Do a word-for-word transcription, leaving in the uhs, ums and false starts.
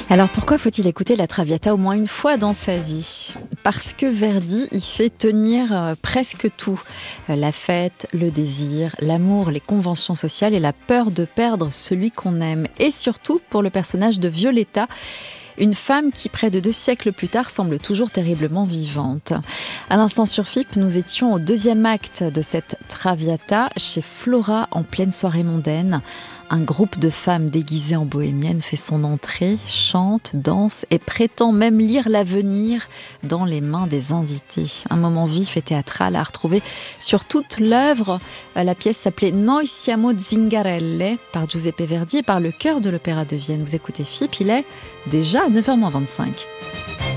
Alors pourquoi faut-il écouter la Traviata au moins une fois dans sa vie ? Parce que Verdi y fait tenir euh, presque tout. Euh, la fête, le désir, l'amour, les conventions sociales et la peur de perdre celui qu'on aime. Et surtout pour le personnage de Violetta, une femme qui, près de deux siècles plus tard, semble toujours terriblement vivante. À l'instant sur F I P, nous étions au deuxième acte de cette Traviata, chez Flora, en pleine soirée mondaine. Un groupe de femmes déguisées en bohémiennes fait son entrée, chante, danse et prétend même lire l'avenir dans les mains des invités. Un moment vif et théâtral à retrouver sur toute l'œuvre. La pièce s'appelait Noi siamo zingarelle par Giuseppe Verdi et par le chœur de l'Opéra de Vienne. Vous écoutez F I P, il est déjà neuf heures moins vingt-cinq.